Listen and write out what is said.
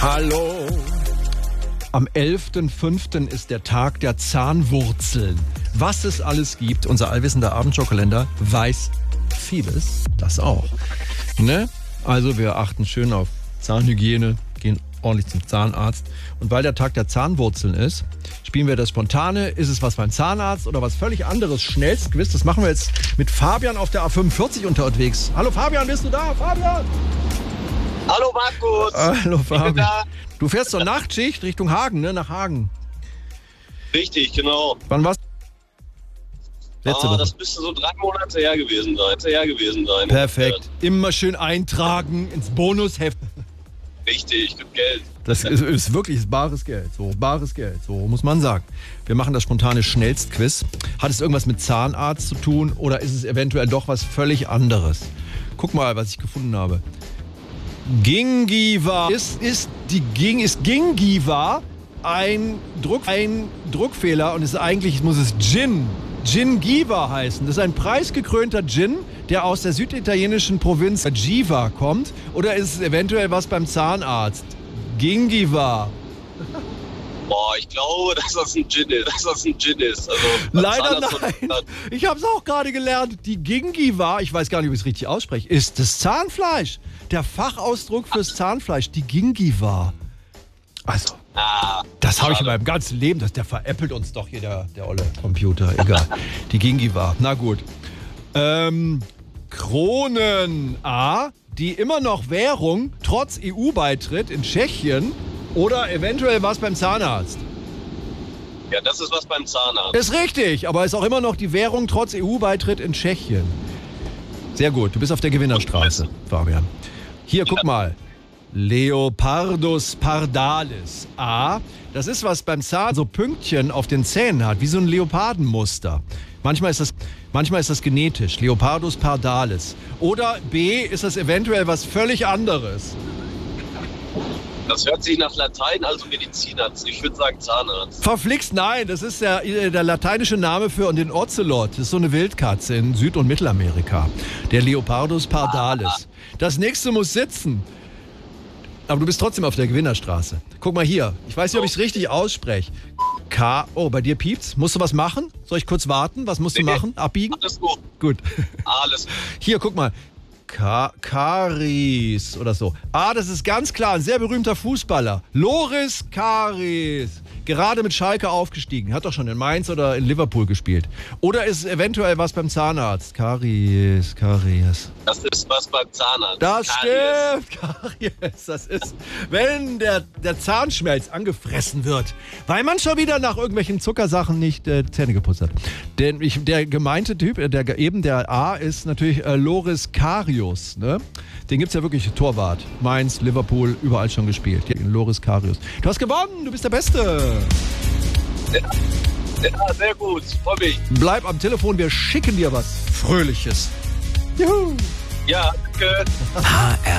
Hallo. Am 11.05. ist der Tag der Zahnwurzeln. Was es alles gibt, unser allwissender Abendschau-Kalender weiß vieles, das auch. Ne? Also wir achten schön auf Zahnhygiene, gehen ordentlich zum Zahnarzt. Und weil der Tag der Zahnwurzeln ist, spielen wir das Spontane. Ist es was beim Zahnarzt oder was völlig anderes? Schnellstquiz. Das machen wir jetzt mit Fabian auf der A45 unterwegs. Hallo Fabian, bist du da? Fabian! Hallo Markus! Hallo Fabian. Du fährst zur Nachtschicht Richtung Hagen, ne? Nach Hagen. Richtig, genau. Wann warst du? Das müsste so 3 Monate her gewesen sein. Perfekt. Immer schön eintragen ins Bonusheft. Richtig, gibt Geld. Das ist wirklich bares Geld. So, bares Geld. So muss man sagen. Wir machen das spontane Schnellstquiz. Hat es irgendwas mit Zahnarzt zu tun oder ist es eventuell doch was völlig anderes? Guck mal, was ich gefunden habe. Gingiva. Ist Gingiva ein Druckfehler und ist eigentlich, muss es Gingiva heißen. Das ist ein preisgekrönter Gin, der aus der süditalienischen Provinz Giva kommt. Oder ist es eventuell was beim Zahnarzt? Gingiva. Boah, ich glaube, dass das ein Gin ist. Also, leider nein. Ich habe es auch gerade gelernt. Die Gingiva, ich weiß gar nicht, ob ich es richtig ausspreche, ist das Zahnfleisch. Der Fachausdruck fürs Zahnfleisch, die Gingiva. Also, das habe ich in meinem ganzen Leben. Der veräppelt uns doch hier, der olle Computer. Egal. Die Gingiva. Na gut. Kronen A, die immer noch Währung trotz EU-Beitritt in Tschechien oder eventuell was beim Zahnarzt. Ja, das ist was beim Zahnarzt. Ist richtig, aber ist auch immer noch die Währung trotz EU-Beitritt in Tschechien. Sehr gut, du bist auf der Gewinnerstraße, Fabian. Hier, guck mal. Leopardus pardalis. A, das ist was beim Zahn so Pünktchen auf den Zähnen hat, wie so ein Leopardenmuster. Manchmal ist das genetisch, Leopardus pardalis. Oder B, ist das eventuell was völlig anderes. Das hört sich nach Latein, also Mediziner. Ich würde sagen Zahnarzt. Verflixt, nein, das ist der lateinische Name für den Ocelot. Das ist so eine Wildkatze in Süd- und Mittelamerika. Der Leopardus pardalis. Das nächste muss sitzen. Aber du bist trotzdem auf der Gewinnerstraße. Guck mal hier. Ich weiß nicht, ob ich es richtig ausspreche. Oh, bei dir piept's. Musst du was machen? Soll ich kurz warten? Was musst du machen? Abbiegen? Alles gut. Gut. Alles gut. Hier, guck mal. Karis oder so. Das ist ganz klar ein sehr berühmter Fußballer. Loris Karius. Gerade mit Schalke aufgestiegen. Hat doch schon in Mainz oder in Liverpool gespielt. Oder ist es eventuell was beim Zahnarzt? Karies. Das ist was beim Zahnarzt. Das stimmt. Karies. Das ist, wenn der Zahnschmelz angefressen wird, weil man schon wieder nach irgendwelchen Zuckersachen nicht Zähne geputzt hat. Denn der gemeinte Typ, der A ist natürlich Loris Karius. Ne? Den gibt's ja wirklich, Torwart. Mainz, Liverpool, überall schon gespielt. Loris Karius. Du hast gewonnen, du bist der Beste. Ja, sehr gut. Freu mich. Bleib am Telefon, wir schicken dir was Fröhliches. Juhu. Ja, danke. HR